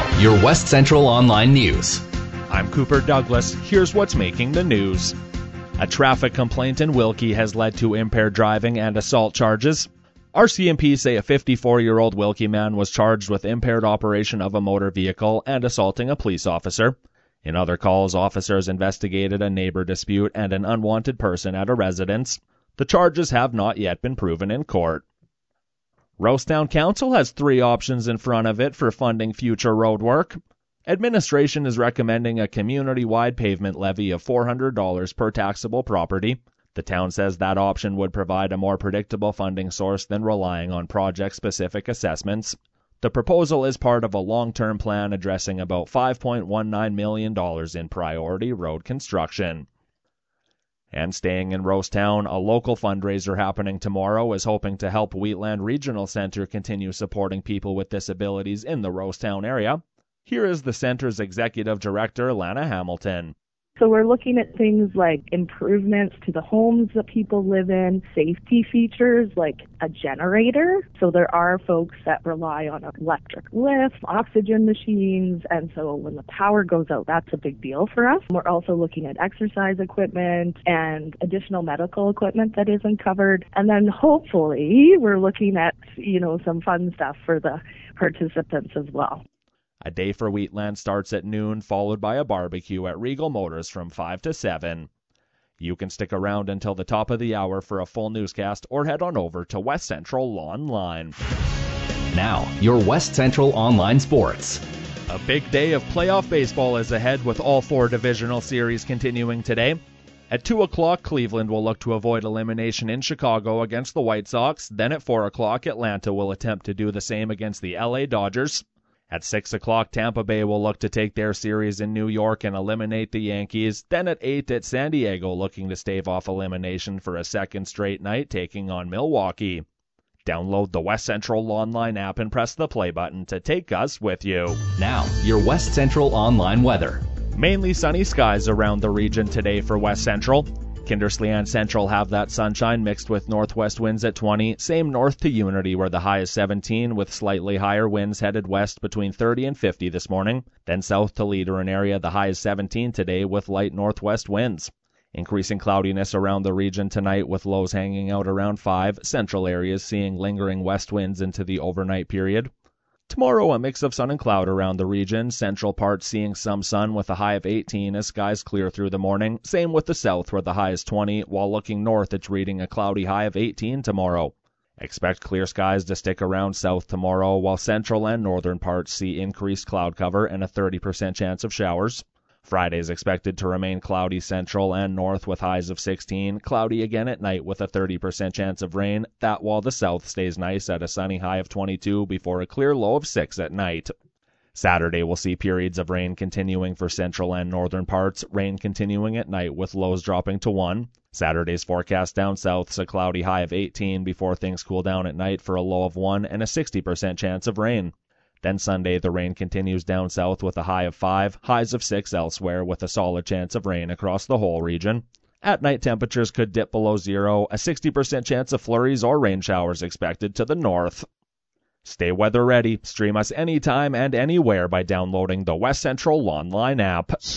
Now, your West Central Online News. I'm Cooper Douglas. Here's what's making the news. A traffic complaint in Wilkie has led to impaired driving and assault charges. RCMP say a 54-year-old Wilkie man was charged with impaired operation of a motor vehicle and assaulting a police officer. In other calls, officers investigated a neighbor dispute and an unwanted person at a residence. The charges have not yet been proven in court. Rosetown Council has 3 options in front of it for funding future road work. Administration is recommending a community-wide pavement levy of $400 per taxable property. The town says that option would provide a more predictable funding source than relying on project-specific assessments. The proposal is part of a long-term plan addressing about $5.19 million in priority road construction. And staying in Rosetown, a local fundraiser happening tomorrow is hoping to help Wheatland Regional Centre continue supporting people with disabilities in the Rosetown area. Here is the center's executive director, Lana Hamilton. So we're looking at things like improvements to the homes that people live in, safety features like a generator. So there are folks that rely on electric lifts, oxygen machines, and so when the power goes out, that's a big deal for us. We're also looking at exercise equipment and additional medical equipment that isn't covered. And then hopefully we're looking at, some fun stuff for the participants as well. A day for Wheatland starts at noon, followed by a barbecue at Regal Motors from 5 to 7. You can stick around until the top of the hour for a full newscast or head on over to West Central Online. Now, your West Central Online Sports. A big day of playoff baseball is ahead with all 4 divisional series continuing today. At 2 o'clock, Cleveland will look to avoid elimination in Chicago against the White Sox. Then at 4 o'clock, Atlanta will attempt to do the same against the LA Dodgers. At 6 o'clock, Tampa Bay will look to take their series in New York and eliminate the Yankees. Then at 8 at San Diego, looking to stave off elimination for a second straight night, taking on Milwaukee. Download the West Central Online app and press the play button to take us with you. Now, your West Central Online weather. Mainly sunny skies around the region today for West Central. Kindersley and Central have that sunshine mixed with northwest winds at 20. Same north to Unity where the high is 17 with slightly higher winds headed west between 30 and 50 this morning. Then south to Leader and area the high is 17 today with light northwest winds. Increasing cloudiness around the region tonight with lows hanging out around 5. Central areas seeing lingering west winds into the overnight period. Tomorrow, a mix of sun and cloud around the region. Central parts seeing some sun with a high of 18 as skies clear through the morning. Same with the south where the high is 20, while looking north it's reading a cloudy high of 18 tomorrow. Expect clear skies to stick around south tomorrow, while central and northern parts see increased cloud cover and a 30% chance of showers. Friday is expected to remain cloudy central and north with highs of 16, cloudy again at night with a 30% chance of rain, that while the south stays nice at a sunny high of 22 before a clear low of 6 at night. Saturday will see periods of rain continuing for central and northern parts, rain continuing at night with lows dropping to 1. Saturday's forecast down south's a cloudy high of 18 before things cool down at night for a low of 1 and a 60% chance of rain. Then Sunday, the rain continues down south with a high of 5, highs of 6 elsewhere with a solid chance of rain across the whole region. At night, temperatures could dip below 0, a 60% chance of flurries or rain showers expected to the north. Stay weather ready. Stream us anytime and anywhere by downloading the West Central Online app.